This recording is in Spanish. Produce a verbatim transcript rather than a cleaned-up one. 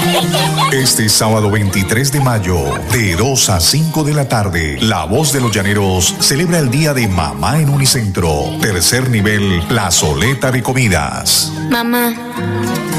Este sábado veintitrés de mayo, de dos a cinco de la tarde, La Voz de los Llaneros celebra el Día de Mamá en Unicentro. Tercer nivel, plazoleta de comidas. Mamá,